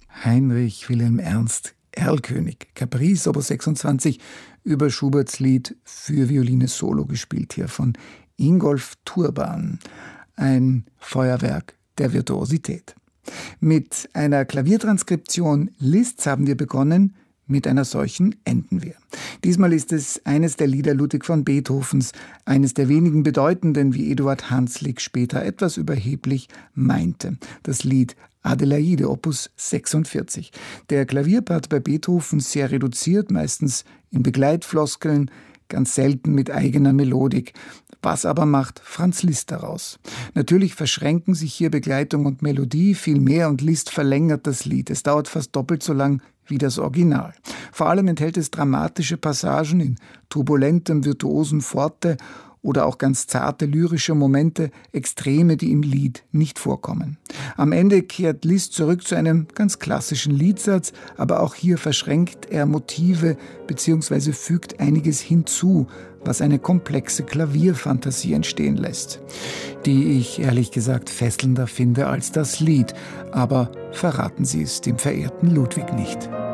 Heinrich Wilhelm Ernst Erlkönig, Caprice Op. 26 über Schuberts Lied für Violine Solo, gespielt hier von Ingolf Turban. Ein Feuerwerk der Virtuosität. Mit einer Klaviertranskription Liszts haben wir begonnen, mit einer solchen enden wir. Diesmal ist es eines der Lieder Ludwig van Beethovens, eines der wenigen bedeutenden, wie Eduard Hanslick später etwas überheblich meinte. Das Lied Adelaide, Opus 46. Der Klavierpart bei Beethoven sehr reduziert, meistens in Begleitfloskeln, ganz selten mit eigener Melodik. Was aber macht Franz Liszt daraus? Natürlich verschränken sich hier Begleitung und Melodie viel mehr und Liszt verlängert das Lied. Es dauert fast doppelt so lang wie das Original. Vor allem enthält es dramatische Passagen in turbulentem, virtuosen Forte oder auch ganz zarte lyrische Momente, Extreme, die im Lied nicht vorkommen. Am Ende kehrt Liszt zurück zu einem ganz klassischen Liedsatz, aber auch hier verschränkt er Motive bzw. fügt einiges hinzu, was eine komplexe Klavierfantasie entstehen lässt, die ich ehrlich gesagt fesselnder finde als das Lied. Aber verraten Sie es dem verehrten Ludwig nicht.